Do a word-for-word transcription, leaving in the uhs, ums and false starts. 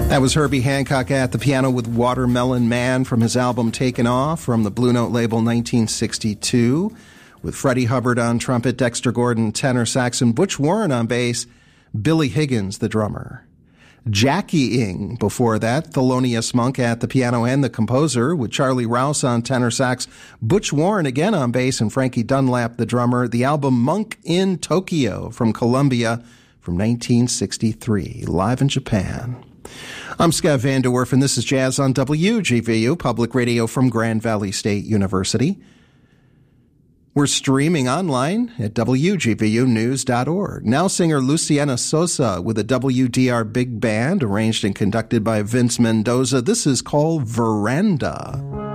That was Herbie Hancock at the piano with Watermelon Man from his album Taken Off from the Blue Note label nineteen sixty-two, with Freddie Hubbard on trumpet, Dexter Gordon tenor sax, and Butch Warren on bass, Billy Higgins the drummer. Jackie-ing before that, Thelonious Monk at the piano and the composer, with Charlie Rouse on tenor sax, Butch Warren again on bass, and Frankie Dunlap the drummer. The album Monk in Tokyo from Columbia from nineteen sixty-three, live in Japan. I'm Scott Van Der Werf, and this is Jazz on W G V U, public radio from Grand Valley State University. We're streaming online at W G V U news dot org. Now singer Luciana Sosa with a W D R Big Band, arranged and conducted by Vince Mendoza. This is called Veranda.